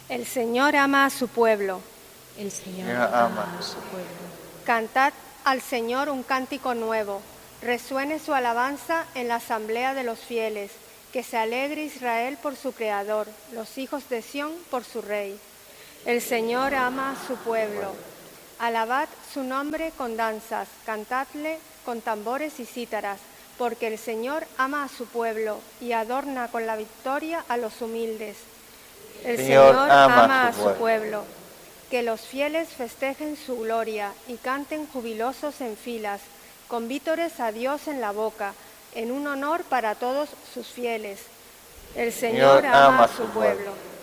El Señor ama a su pueblo. El Señor ama ama a su pueblo. Cantad al Señor un cántico nuevo. Resuene su alabanza en la asamblea de los fieles. Que se alegre Israel por su Creador, los hijos de Sión por su Rey. El Señor ama a su pueblo. Alabad su nombre con danzas, cantadle con tambores y cítaras, porque el Señor ama a su pueblo y adorna con la victoria a los humildes. El Señor ama a su pueblo. Que los fieles festejen su gloria y canten jubilosos en filas, con vítores a Dios en la boca, en un honor para todos sus fieles. El Señor ama a su pueblo.